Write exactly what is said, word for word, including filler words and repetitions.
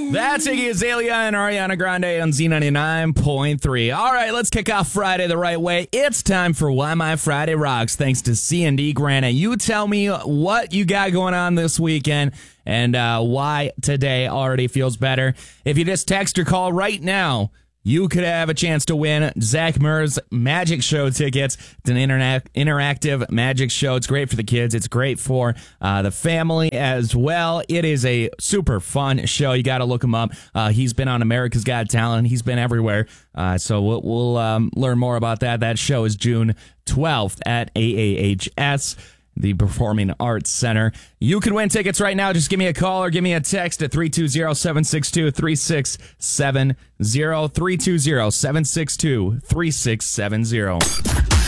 That's Iggy Azalea and Ariana Grande on Z ninety-nine point three. All right, let's kick off Friday the right way. It's time for Why My Friday Rocks, thanks to C and D Granite. You tell me what you got going on this weekend and uh, why today already feels better. If you just text or call right now, you could have a chance to win Zach Murr's Magic Show tickets. It's an interna- interactive magic show. It's great for the kids. It's great for uh, the family as well. It is a super fun show. You got to look him up. Uh, he's been on America's Got Talent. He's been everywhere. Uh, so we'll, we'll um, learn more about that. That show is June twelfth at A A H S. The Performing Arts Center. You can win tickets right now. Just give me a call or give me a text at three two zero, seven six two, three six seven zero, three two zero, seven six two, three six seven zero.